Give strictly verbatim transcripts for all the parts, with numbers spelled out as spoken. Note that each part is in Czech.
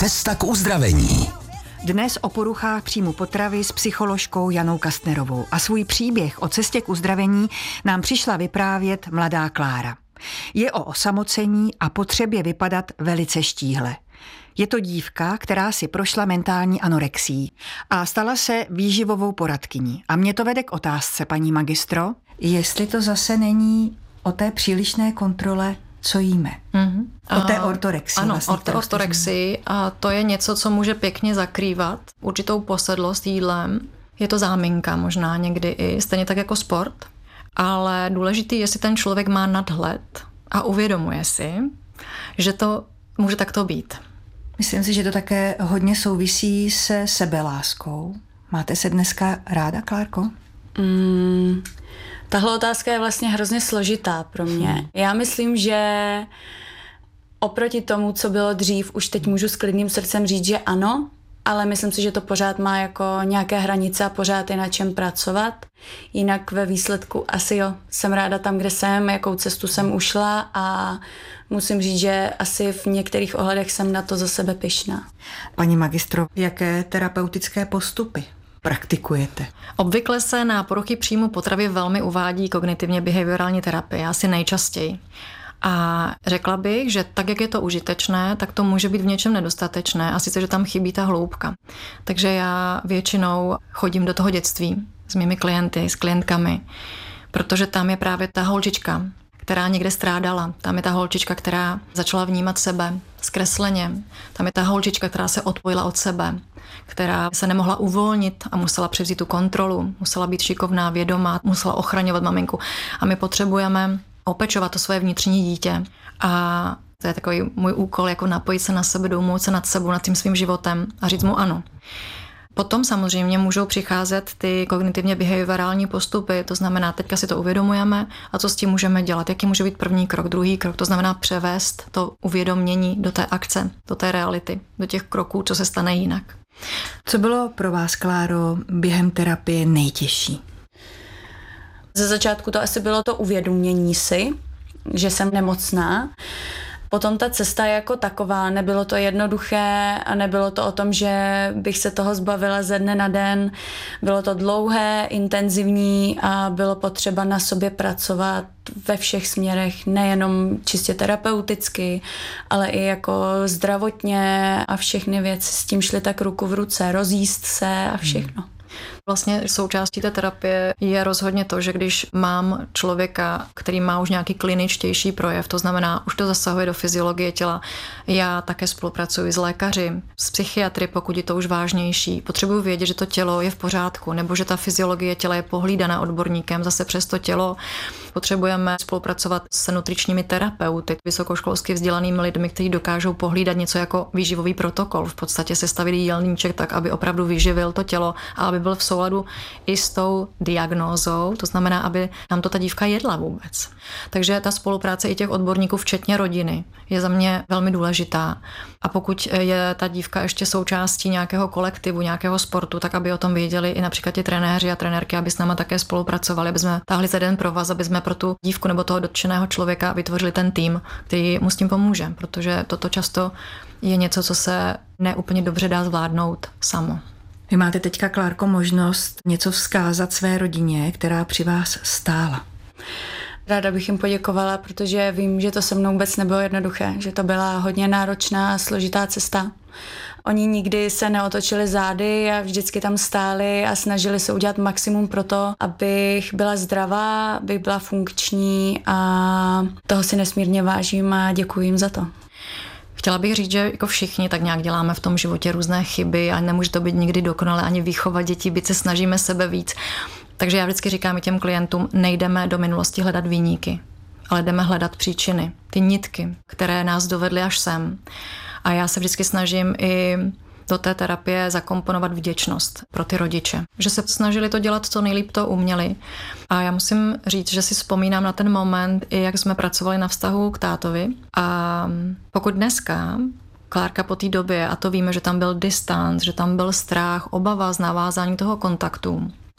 Cesta k uzdravení. Dnes o poruchách příjmu potravy s psycholožkou Janou Kastnerovou a svůj příběh o cestě k uzdravení nám přišla vyprávět mladá Klára. Je o osamocení a potřebě vypadat velice štíhle. Je to dívka, která si prošla mentální anorexií a stala se výživovou poradkyní. A mě to vede k otázce, paní magistro, jestli to zase není o té přílišné kontrole, co jíme. Mm-hmm. O té ortorexii. Ano, vlastně, o té ortorexii. A to je něco, co může pěkně zakrývat určitou posedlost jídlem. Je to záminka možná někdy i, stejně tak jako sport. Ale důležitý je, jestli ten člověk má nadhled a uvědomuje si, že to může takto být. Myslím si, že to také hodně souvisí se sebeláskou. Máte se dneska ráda, Klárko? Mm, tahle otázka je vlastně hrozně složitá pro mě. Hmm. Já myslím, že oproti tomu, co bylo dřív, už teď můžu s klidným srdcem říct, že ano, ale myslím si, že to pořád má jako nějaké hranice a pořád je na čem pracovat. Jinak ve výsledku asi jo, jsem ráda tam, kde jsem, jakou cestu jsem ušla a musím říct, že asi v některých ohledech jsem na to za sebe pyšná. Paní magistro, jaké terapeutické postupy praktikujete? Obvykle se na poruchy příjmu potravy velmi uvádí kognitivně behaviorální terapie, asi nejčastěji. A řekla bych, že tak, jak je to užitečné, tak to může být v něčem nedostatečné a sice, že tam chybí ta hloubka. Takže já většinou chodím do toho dětství s mými klienty, s klientkami, protože tam je právě ta holčička, která někde strádala. Tam je ta holčička, která začala vnímat sebe zkresleně. Tam je ta holčička, která se odpojila od sebe, která se nemohla uvolnit a musela převzít tu kontrolu, musela být šikovná, vědomá, musela ochraňovat maminku. A my potřebujeme opečovat to svoje vnitřní dítě. A to je takový můj úkol, jako napojit se na sebe, doumout se nad sebou, nad tím svým životem a říct mu ano. Potom samozřejmě můžou přicházet ty kognitivně behaviorální postupy, to znamená, teďka si to uvědomujeme a co s tím můžeme dělat, jaký může být první krok, druhý krok, to znamená převést to uvědomění do té akce, do té reality, do těch kroků, co se stane jinak. Co bylo pro vás, Kláro, během terapie nejtěžší? Ze začátku to asi bylo to uvědomění si, že jsem nemocná. Potom ta cesta jako taková, nebylo to jednoduché a nebylo to o tom, že bych se toho zbavila ze dne na den. Bylo to dlouhé, intenzivní a bylo potřeba na sobě pracovat ve všech směrech, nejenom čistě terapeuticky, ale i jako zdravotně a všechny věci s tím šly tak ruku v ruce, rozjíst se a všechno. Vlastně součástí té terapie je rozhodně to, že když mám člověka, který má už nějaký kliničtější projev, to znamená, už to zasahuje do fyziologie těla, já také spolupracuji s lékaři, s psychiatry, pokud je to už vážnější. Potřebuji vědět, že to tělo je v pořádku, nebo že ta fyziologie těla je pohlídaná odborníkem, zase přes to tělo. Potřebujeme spolupracovat s nutričními terapeuty, vysokoškolsky vzdělanými lidmi, kteří dokážou pohlídat něco jako výživový protokol, v podstatě sestavit jídelníček tak, aby opravdu vyživil to tělo a aby byl v souladu i s tou diagnózou, to znamená, aby nám to ta dívka jedla vůbec. Takže ta spolupráce i těch odborníků, včetně rodiny, je za mě velmi důležitá. A pokud je ta dívka ještě součástí nějakého kolektivu, nějakého sportu, tak aby o tom věděli i například ti trenéři a trenérky, aby s náma také spolupracovali, aby jsme táhli za jeden provaz, aby jsme pro tu dívku nebo toho dotčeného člověka vytvořili ten tým, který mu s tím pomůže, protože toto často je něco, co se neúplně dobře dá zvládnout samo. Vy máte teďka, Klárko, možnost něco vzkázat své rodině, která při vás stála. Ráda bych jim poděkovala, protože vím, že to se mnou vůbec nebylo jednoduché, že to byla hodně náročná a složitá cesta. Oni nikdy se neotočili zády a vždycky tam stáli a snažili se udělat maximum pro to, abych byla zdravá, abych byla funkční a toho si nesmírně vážím a děkuji jim za to. Chtěla bych říct, že jako všichni tak nějak děláme v tom životě různé chyby a nemůže to být nikdy dokonale ani výchova dětí, byť se snažíme sebe víc. Takže já vždycky říkám i těm klientům, nejdeme do minulosti hledat viníky, ale jdeme hledat příčiny, ty nitky, které nás dovedly až sem. A já se vždycky snažím i do té terapie zakomponovat vděčnost pro ty rodiče. Že se snažili to dělat, co nejlíp to uměli. A já musím říct, že si vzpomínám na ten moment, i jak jsme pracovali na vztahu k tátovi. A pokud dneska Klárka po té době, a to víme, že tam byl distanc, že tam byl strach, obava z navázání toho kontaktu,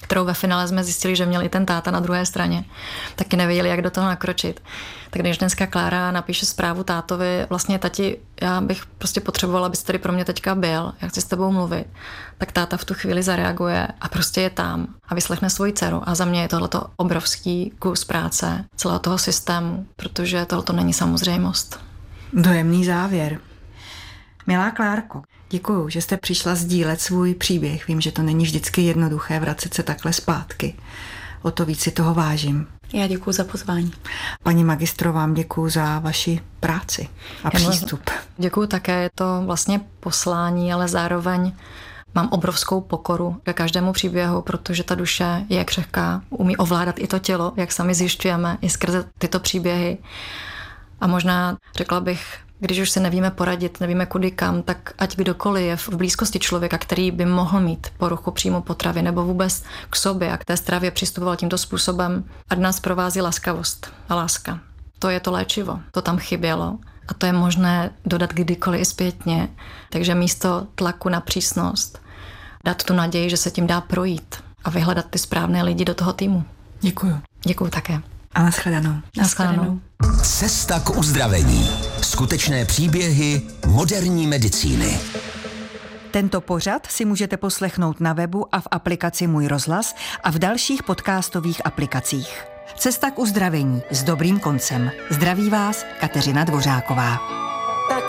kterou ve finále jsme zjistili, že měl i ten táta na druhé straně. Taky nevěděli, jak do toho nakročit. Tak když dneska Klára napíše zprávu tátovi, vlastně tati, já bych prostě potřebovala, abys tady pro mě teďka byl, já chci s tebou mluvit, tak táta v tu chvíli zareaguje a prostě je tam a vyslechne svoji dceru. A za mě je tohleto obrovský kus práce celého toho systému, protože tohleto není samozřejmost. Dojemný závěr. Milá Klárko, děkuju, že jste přišla sdílet svůj příběh. Vím, že to není vždycky jednoduché vracet se takhle zpátky. O to víc si toho vážím. Já děkuju za pozvání. Paní magistro, vám děkuju za vaši práci a přístup. Děkuju také, je to vlastně poslání, ale zároveň mám obrovskou pokoru ke každému příběhu, protože ta duše je křehká, umí ovládat i to tělo, jak sami zjišťujeme, i skrze tyto příběhy. A možná řekla bych, když už se nevíme poradit, nevíme kudy kam, tak ať kdokoliv je v blízkosti člověka, který by mohl mít poruchu příjmu potravy nebo vůbec k sobě a k té stravě přistupoval tímto způsobem, ať nás provází laskavost a láska. To je to léčivo, to tam chybělo a to je možné dodat kdykoliv i zpětně. Takže místo tlaku na přísnost dát tu naději, že se tím dá projít a vyhledat ty správné lidi do toho týmu. Děkuju. Děkuju také. A nashledanou. Nashledanou. Cesta k uzdravení. Skutečné příběhy moderní medicíny. Tento pořad si můžete poslechnout na webu a v aplikaci Můj rozhlas a v dalších podcastových aplikacích. Cesta k uzdravení s dobrým koncem. Zdraví vás Kateřina Dvořáková.